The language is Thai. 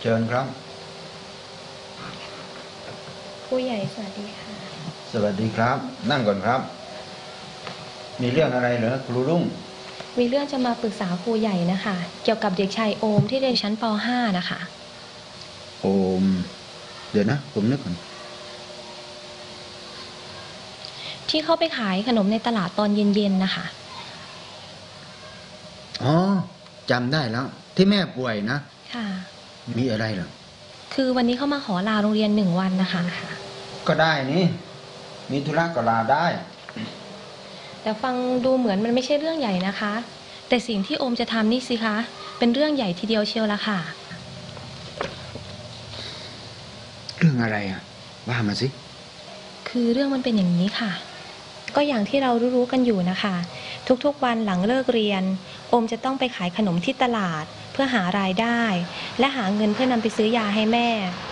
เชิญครับครูใหญ่สวัสดีค่ะสวัสดีครับนั่งก่อนครับมีเรื่องอะไรเหรอครูรุ่งมีเรื่องจะมาปรึกษาครูใหญ่นะคะเกี่ยวกับเด็กชายโอมที่เรียนชั้นป .5 นะคะโอมเดี๋ยวนะผมนึกก่อนที่เขาไปขายขนมในตลาดตอนเย็นๆนะคะอ๋อจำได้แล้วที่แม่ป่วยนะค่ะมีอะไรเหรอคือวันนี้เขามาขอลาโรงเรียน1 วันนะคะก็ได้นี่มีธุระก็ลาได้แต่ฟังดูเหมือนมันไม่ใช่เรื่องใหญ่นะคะแต่สิ่งที่โอมจะทำนี่สิคะเป็นเรื่องใหญ่ทีเดียวเชียวละค่ะเรื่องอะไรอ่ะว่ามาสิคือเรื่องมันเป็นอย่างนี้ค่ะก็อย่างที่เรารู้ๆกันอยู่นะคะทุกๆวันหลังเลิกเรียนโอมจะต้องไปขายขนมที่ตลาดเพื่อหารายได้และหาเงินเพื่อนำไปซื้อยาให้แม่